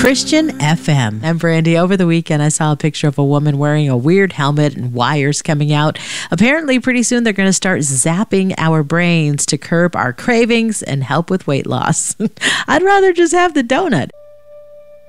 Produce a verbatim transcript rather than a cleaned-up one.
Christian F M. I'm Brandy. Over the weekend, I saw a picture of a woman wearing a weird helmet and wires coming out. Apparently, pretty soon they're going to start zapping our brains to curb our cravings and help with weight loss. I'd rather just have the donut.